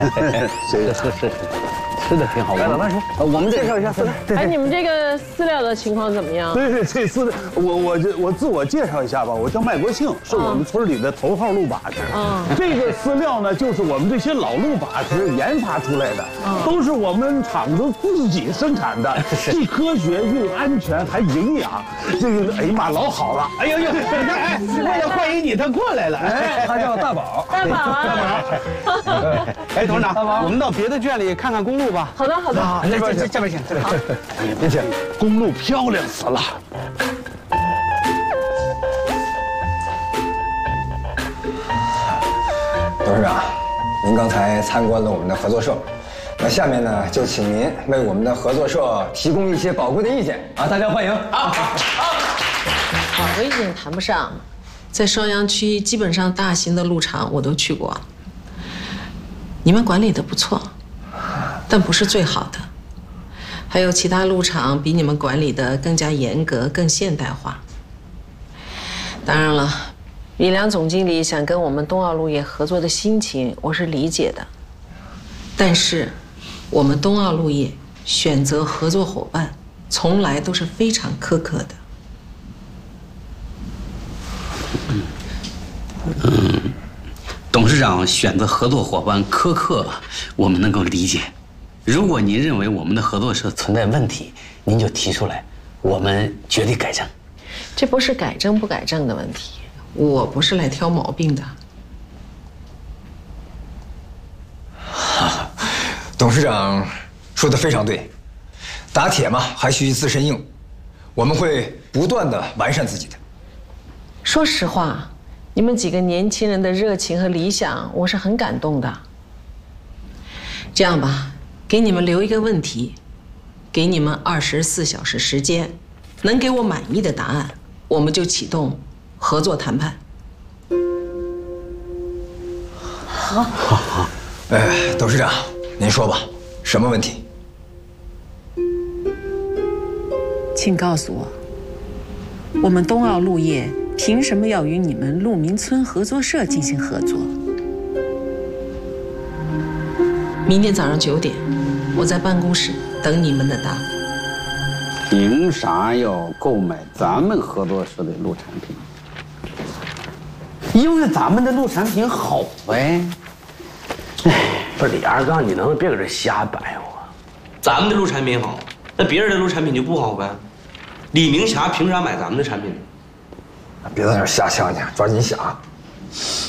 是，吃的挺好。来，老大说，我们介绍一下饲料。 哎，你们这个饲料的情况怎么样？ 对，这饲料，我自我介绍一下吧，我叫麦国庆，是我们村里的头号鹿把式。这个饲料呢，就是我们这些老鹿把式研发出来的，都是我们厂子自己生产的，既科学又安全还营养。这个，哎呀妈，老好了！哎呦，你看，哎，为了欢迎你，他过来了。哎， 他叫大宝。 大宝啊！ 哎，董事长，我们到别的圈里看看公路吧。 好的，好的。 这边请，这边请。别请，公路漂亮死了。 董事长，您刚才参观了我们的合作社，那下面呢，就请您为我们的合作社提供一些宝贵的意见啊！大家欢迎。好， 我意见谈不上，在双阳区基本上大型的鹿场我都去过，你们管理的不错，但不是最好的。还有其他鹿场比你们管理的更加严格、更现代化。当然了，李良总经理想跟我们冬奥鹿业合作的心情，我是理解的。但是，我们冬奥鹿业选择合作伙伴，从来都是非常苛刻的。 董事长选择合作伙伴苛刻，我们能够理解。如果您认为我们的合作社存在问题，您就提出来，我们绝对改正。 这不是改正不改正的问题，我不是来挑毛病的。 董事长说的非常对，打铁嘛还需自身硬，我们会不断的完善自己的。 说实话，你们几个年轻人的热情和理想，我是很感动的。这样吧，给你们留一个问题，给你们24小时时间，能给我满意的答案，我们就启动合作谈判。 好。董事长，您说吧，什么问题？ 请告诉我，我们冬奥鹿业凭什么要与你们鹿鸣村合作社进行合作？ 明天早上9点，我在办公室等你们的答复。 凭啥要购买咱们合作社的鹿产品？因为咱们的鹿产品好呗。 不是李二刚，你能不能别搁这瞎白活？咱们的鹿产品好，那别人的鹿产品就不好呗？李明霞凭啥买咱们的产品？ 别在那瞎想去，抓紧想。